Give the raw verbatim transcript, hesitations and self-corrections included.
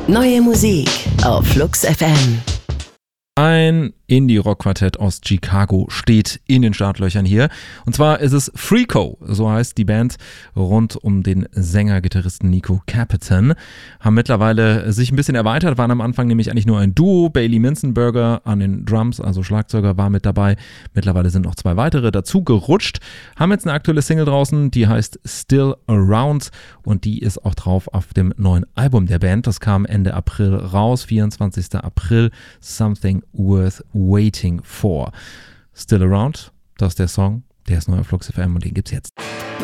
Neue Musik auf Flux F M. Ein Indie-Rock-Quartett aus Chicago steht in den Startlöchern hier. Und zwar ist es Freako, so heißt die Band rund um den Sänger-Gitarristen Nico Capitan. Haben mittlerweile sich ein bisschen erweitert, waren am Anfang nämlich eigentlich nur ein Duo. Bailey Minzenberger an den Drums, also Schlagzeuger, war mit dabei. Mittlerweile sind noch zwei weitere dazu gerutscht. Haben jetzt eine aktuelle Single draußen, die heißt Still Around und die ist auch drauf auf dem neuen Album der Band. Das kam Ende April raus, vierundzwanzigster April, Something Worth Waiting For. Still Around, das ist der Song, der ist neu auf Flux F M und den gibt's jetzt.